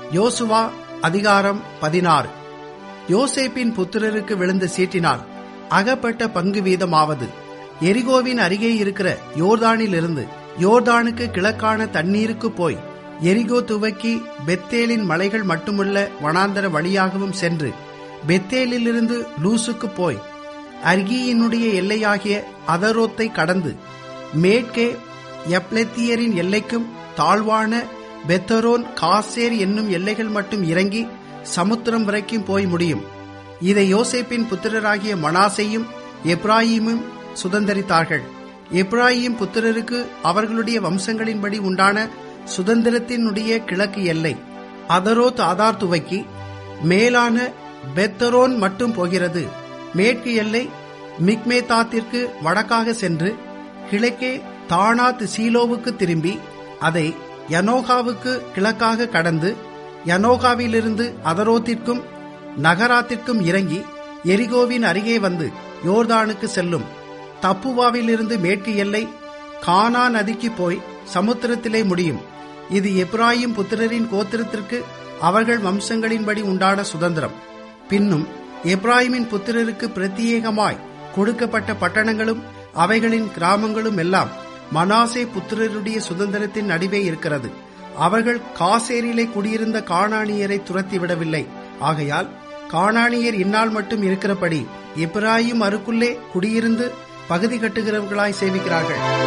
யோசுவா அதிகாரம் 16. யோசேப்பின் புத்திரருக்கு விழுந்த சீட்டினால் அகப்பட்ட பங்கு வீதமாவது, எரிகோவின் அருகே இருக்கிற யோர்தானிலிருந்து யோர்தானுக்கு கிழக்கான தண்ணீருக்கு போய் எரிகோ துவக்கி பெத்தேலின் மலைகள் மட்டுமுள்ள வனாந்தர வழியாகவும் சென்று பெத்தேலிலிருந்து லூசுக்கு போய் அர்கியினுடைய எல்லையாகிய அதரோத்தை கடந்து மேற்கே யப்லெத்தியரின் எல்லைக்கும் தாழ்வான பெத்தரோன் காசேர் என்னும் எல்லைகள் மட்டும் இறங்கி சமுத்திரம் வரைக்கும் போய் முடியும். இதை யோசேப்பின் புத்திரராகிய மனாசேயும் எப்ராயீமும் சுதந்தரித்தார்கள். எப்ராயீம் புத்திரருக்கு அவர்களுடைய வம்சங்களின்படி உண்டான சுதந்திரத்தினுடைய கிழக்கு எல்லை அதரோத் ஆதார் துவக்கி மேலான பெத்தரோன் மட்டும் போகிறது. மேற்கு எல்லை மிக்மேதாத்திற்கு வடக்காக சென்று கிழக்கே தானாத் சீலோவுக்கு திரும்பி அதை யனோகாவுக்கு கிழக்காக கடந்து யனோகாவிலிருந்து அதரோத்திற்கும் நகராத்திற்கும் இறங்கி எரிகோவின் அருகே வந்து யோர்தானுக்கு செல்லும். தப்புவாவிலிருந்து மேற்கு எல்லை கானா நதிக்கு போய் சமுத்திரத்திலே முடியும். இது எப்ராயிம் புத்திரரின் கோத்திரத்திற்கு அவர்கள் வம்சங்களின்படி உண்டான சுதந்திரம். பின்னும் எப்ராயிமின் புத்திரருக்கு பிரத்யேகமாய் கொடுக்கப்பட்ட பட்டணங்களும் அவைகளின் கிராமங்களும் எல்லாம் மனாசே புத்திரருடைய சுதந்திரத்தின் நடுவே இருக்கிறது. அவர்கள் காசேரிலே குடியிருந்த கானானியரை துரத்திவிடவில்லை. ஆகையால் கானானியர் இந்நாள் மட்டும் இருக்கிறபடி எப்ராயிம் அருக்குள்ளே குடியிருந்து பகுதி கட்டுகிறவர்களாய் சேவிக்கிறார்கள்.